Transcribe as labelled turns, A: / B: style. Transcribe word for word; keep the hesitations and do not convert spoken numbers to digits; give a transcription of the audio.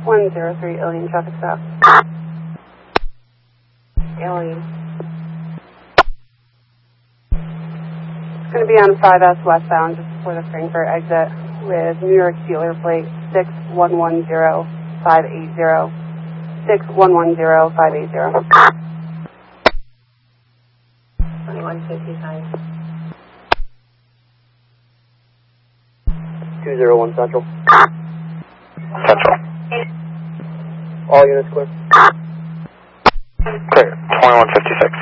A: one zero three, Alien traffic stop. Alien. It's going to be on five S westbound just before the Frankfurt exit with New York dealer plate six one one zero five eight zero. six one one zero five eight zero. twenty-one fifty-five.
B: two zero one Central.
C: Central.
B: All units clear.
C: Clear. twenty-one fifty-six.